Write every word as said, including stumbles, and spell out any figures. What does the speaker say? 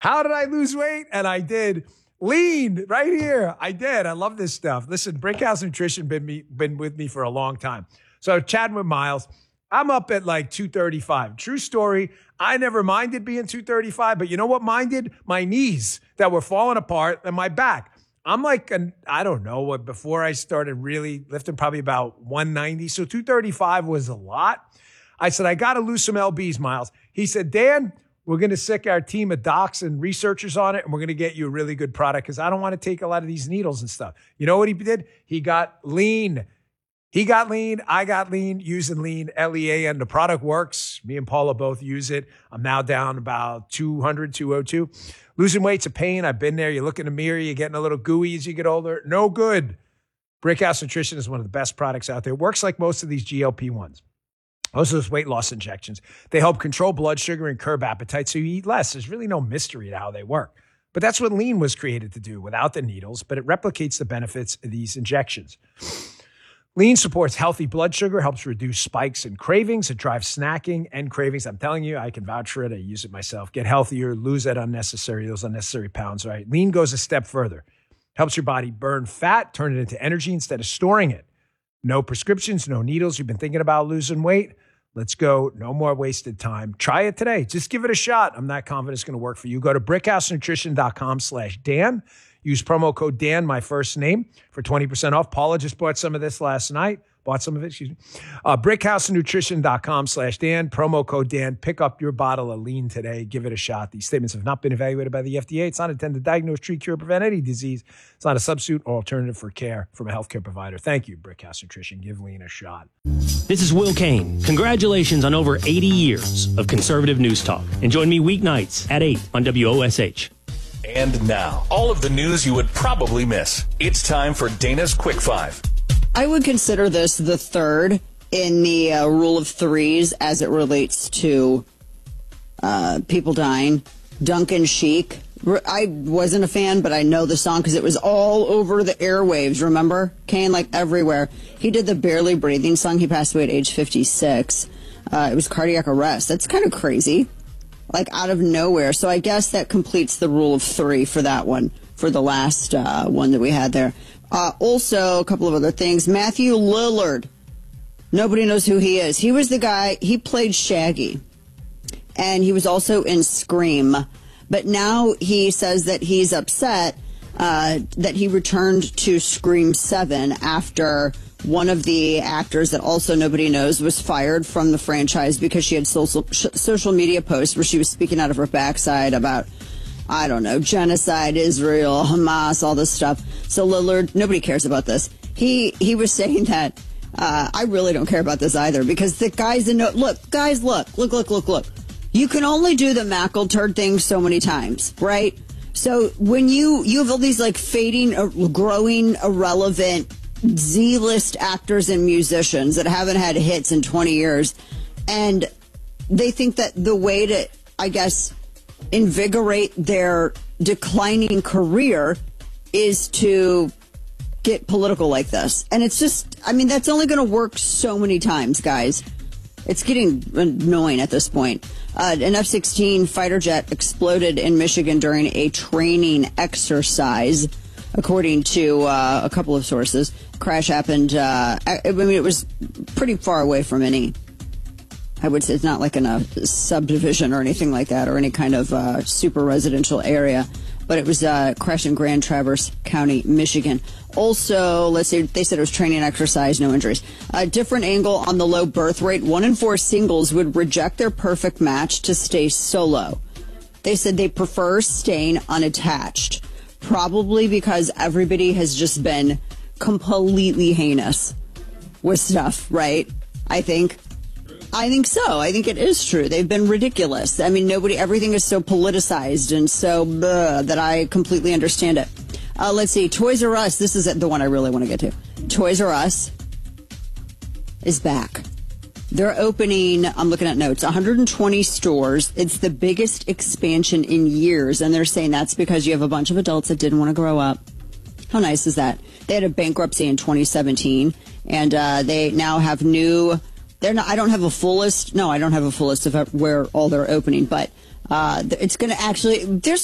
How did I lose weight? And I did. Lean right here. I did. I love this stuff. Listen, Brickhouse Nutrition been me been with me for a long time. So chatting with Miles, I'm up at like two thirty-five. True story. I never minded being two thirty-five, but you know what minded? My knees that were falling apart and my back. I'm like, an, I don't know what, before I started really lifting, probably about one ninety. So two thirty-five was a lot. I said, I got to lose some L Bs, Miles. He said, Dan, we're going to sick our team of docs and researchers on it, and we're going to get you a really good product because I don't want to take a lot of these needles and stuff. You know what he did? He got lean. He got lean. I got lean using lean, L E A, and the product works. Me and Paula both use it. I'm now down about two hundred, two oh two. Losing weight's a pain. I've been there. You look in the mirror, you're getting a little gooey as you get older. No good. Brickhouse Nutrition is one of the best products out there. It works like most of these G L P ones. Most of those weight loss injections. They help control blood sugar and curb appetite so you eat less. There's really no mystery to how they work. But that's what lean was created to do without the needles, but it replicates the benefits of these injections. Lean supports healthy blood sugar, helps reduce spikes and cravings. It drives snacking and cravings. I'm telling you, I can vouch for it. I use it myself. Get healthier, lose that unnecessary, those unnecessary pounds, right? Lean goes a step further. Helps your body burn fat, turn it into energy instead of storing it. No prescriptions, no needles. You've been thinking about losing weight? Let's go. No more wasted time. Try it today. Just give it a shot. I'm not confident it's going to work for you. Go to brickhousenutrition.com slash Dan. Use promo code Dan, my first name, for twenty percent off. Paula just bought some of this last night. Bought some of it, excuse me. Uh, brickhousenutrition.com slash Dan. Promo code Dan. Pick up your bottle of lean today. Give it a shot. These statements have not been evaluated by the F D A. It's not intended to diagnose, treat, cure, prevent any disease. It's not a substitute or alternative for care from a healthcare provider. Thank you, Brickhouse Nutrition. Give lean a shot. This is Will Kane. Congratulations on over eighty years of conservative news talk. And join me weeknights at eight on W O S H. And now, all of the news you would probably miss. It's time for Dana's Quick Five. I would consider this the third in the uh, rule of threes as it relates to uh, people dying. Duncan Sheik. I wasn't a fan, but I know the song because it was all over the airwaves, remember? Kane, like everywhere. He did the Barely Breathing song. He passed away at age fifty-six. Uh, it was cardiac arrest. That's kind of crazy. Like out of nowhere. So I guess that completes the rule of three for that one, for the last uh, one that we had there. Uh, also, a couple of other things. Matthew Lillard. Nobody knows who he is. He was the guy, he played Shaggy. And he was also in Scream. But now he says that he's upset uh, that he returned to Scream seven after one of the actors that also nobody knows was fired from the franchise because she had social, social media posts where she was speaking out of her backside about, I don't know, genocide, Israel, Hamas, all this stuff. So Lillard, nobody cares about this. He he was saying that, uh, I really don't care about this either because the guys in, no, look, guys, look, look, look, look, look. You can only do the Mackle turd thing so many times, right? So when you, you have all these like fading, uh, growing, irrelevant Z-list actors and musicians that haven't had hits in twenty years, and they think that the way to, I guess, invigorate their declining career is to get political like this. And it's just, I mean, that's only going to work so many times, guys. It's getting annoying at this point. Uh, an F sixteen fighter jet exploded in Michigan during a training exercise, according to uh, a couple of sources. Crash happened, uh, I, I mean, it was pretty far away from any, I would say it's not like in a subdivision or anything like that, or any kind of uh, super residential area. But it was uh, crash in Grand Traverse County, Michigan. Also, let's see, they said it was training exercise, no injuries. A different angle on the low birth rate. One in four singles would reject their perfect match to stay solo. They said they prefer staying unattached, probably because everybody has just been completely heinous with stuff, right? I think. I think so. I think it is true. They've been ridiculous. I mean, nobody, everything is so politicized and so bleh, that I completely understand it. Uh, let's see. Toys R Us. This is the one I really want to get to. Toys R Us is back. They're opening, I'm looking at notes, one hundred twenty stores. It's the biggest expansion in years. And they're saying that's because you have a bunch of adults that didn't want to grow up. How nice is that? They had a bankruptcy in twenty seventeen, and uh, they now have new... They're not, I don't have a full list. No, I don't have a full list of where all they're opening, but uh, it's going to actually, there's